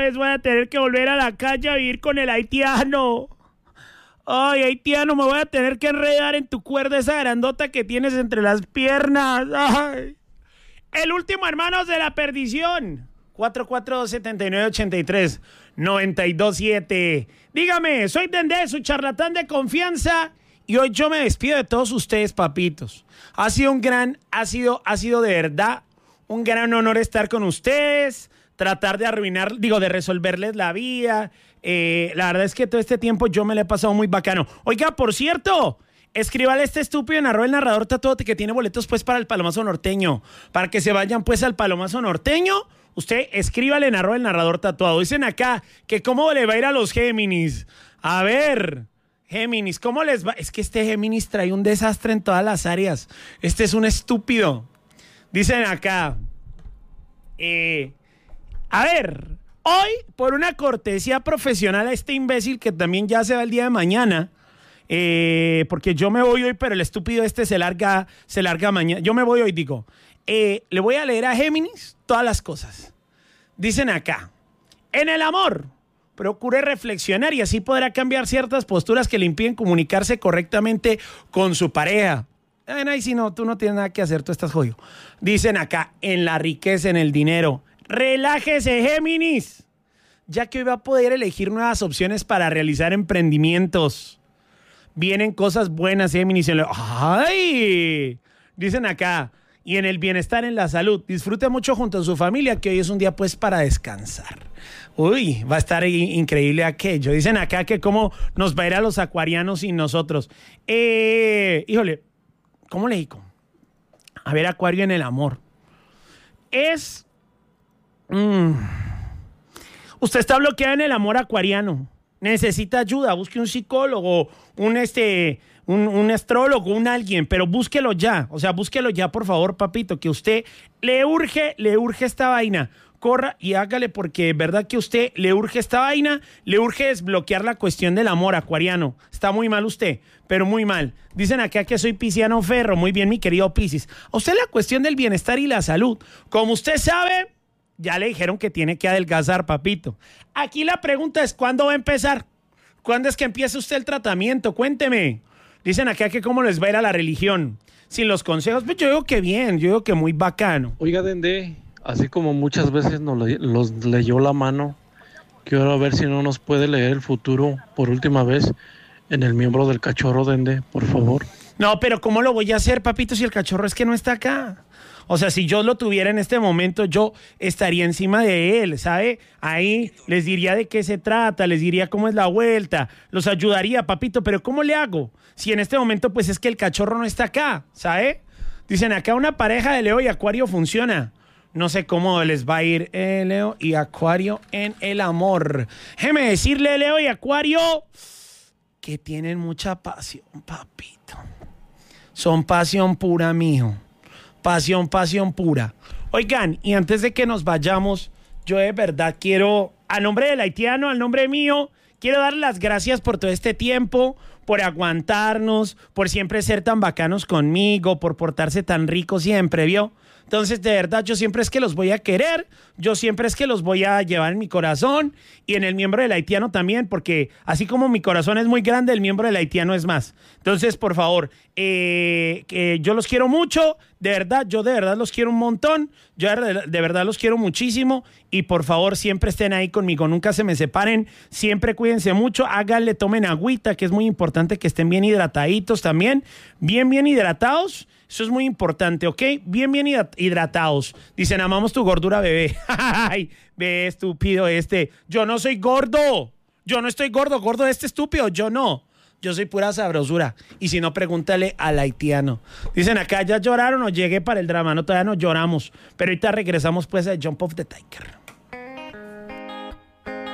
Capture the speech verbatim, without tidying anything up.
vez voy a tener que volver a la calle a vivir con el haitiano. Ay, haitiano, me voy a tener que enredar en tu cuerda esa grandota que tienes entre las piernas. Ay. El último, hermanos de la perdición. cuatro cuatro dos, siete nueve, ocho tres, nueve dos siete. Dígame, soy Dende, su charlatán de confianza. Y hoy yo me despido de todos ustedes, papitos. Ha sido un gran, ha sido, ha sido de verdad un gran honor estar con ustedes. Tratar de arruinar, digo, de resolverles la vida. Eh, la verdad es que todo este tiempo yo me lo he pasado muy bacano. Oiga, por cierto, escríbale a este estúpido en arroba el narrador tatuado que tiene boletos pues para el Palomazo Norteño. Para que se vayan pues al Palomazo Norteño. Usted escríbale en arroba el narrador tatuado. Dicen acá que cómo le va a ir a los Géminis. A ver, Géminis, ¿cómo les va? Es que este Géminis trae un desastre en todas las áreas. Este es un estúpido. Dicen acá. Eh, a ver, hoy, por una cortesía profesional a este imbécil que también ya se va el día de mañana. Eh, porque yo me voy hoy, pero el estúpido este se larga, se larga mañana. Yo me voy hoy, digo. Eh, le voy a leer a Géminis todas las cosas. Dicen acá, en el amor, procure reflexionar y así podrá cambiar ciertas posturas que le impiden comunicarse correctamente con su pareja. Ay, ay, si no, tú no tienes nada que hacer, tú estás jodido. Dicen acá, en la riqueza, en el dinero. Relájese, Géminis, ya que hoy va a poder elegir nuevas opciones para realizar emprendimientos. Vienen cosas buenas, Géminis. ¡Ay! Dicen acá, y en el bienestar, en la salud. Disfrute mucho junto a su familia, que hoy es un día pues para descansar. Uy, va a estar increíble aquello. Dicen acá que cómo nos va a ir a los acuarianos sin nosotros. Eh, híjole, ¿cómo le digo? A ver, Acuario en el amor. Es... Mm, usted está bloqueado en el amor acuariano. Necesita ayuda, busque un psicólogo, un este... Un, un astrólogo, un alguien, pero búsquelo ya, o sea, búsquelo ya, por favor, papito, que usted le urge, le urge esta vaina, corra y hágale porque es verdad que usted le urge esta vaina, le urge desbloquear la cuestión del amor, acuariano, está muy mal usted, pero muy mal. Dicen acá que soy pisciano ferro, muy bien, mi querido Piscis. A usted la cuestión del bienestar y la salud, como usted sabe, ya le dijeron que tiene que adelgazar, papito. Aquí la pregunta es, ¿cuándo va a empezar? ¿Cuándo es que empieza usted el tratamiento? Cuénteme. Dicen acá que cómo les va a ir a la religión. Sin los consejos, pues yo digo que bien, yo digo que muy bacano. Oiga, Dende, así como muchas veces nos le, los leyó la mano, quiero a ver si no nos puede leer el futuro por última vez en el miembro del cachorro, Dende, por favor. No, pero ¿cómo lo voy a hacer, papito, si el cachorro es que no está acá? O sea, si yo lo tuviera en este momento, yo estaría encima de él, ¿sabe? Ahí les diría de qué se trata, les diría cómo es la vuelta, los ayudaría, papito, pero ¿cómo le hago? Si en este momento, pues es que el cachorro no está acá, ¿sabe? Dicen, acá una pareja de Leo y Acuario funciona. No sé cómo les va a ir eh, Leo y Acuario en el amor. Déjeme decirle, Leo y Acuario, que tienen mucha pasión, papito. Son pasión pura, mijo. Pasión, pasión pura. Oigan, y antes de que nos vayamos, yo de verdad quiero, a nombre del haitiano, al nombre mío, quiero dar las gracias por todo este tiempo, por aguantarnos, por siempre ser tan bacanos conmigo, por portarse tan rico siempre, ¿vio? Entonces, de verdad, yo siempre es que los voy a querer, yo siempre es que los voy a llevar en mi corazón y en el miembro del haitiano también, porque así como mi corazón es muy grande, el miembro del haitiano es más. Entonces, por favor, eh, que yo los quiero mucho, de verdad, yo de verdad los quiero un montón, yo de, de verdad los quiero muchísimo y por favor, siempre estén ahí conmigo, nunca se me separen, siempre cuídense mucho, háganle, tomen agüita, que es muy importante que estén bien hidrataditos también, bien, bien hidratados. Eso es muy importante, ¿ok? Bien, bien hidratados. Dicen, amamos tu gordura, bebé. Ay, ve, estúpido este. Yo no soy gordo. Yo no estoy gordo. Gordo este estúpido. Yo no. Yo soy pura sabrosura. Y si no, pregúntale al haitiano. Dicen, acá ya lloraron o llegué para el drama. No, todavía no lloramos. Pero ahorita regresamos pues a Jump of the Tiger.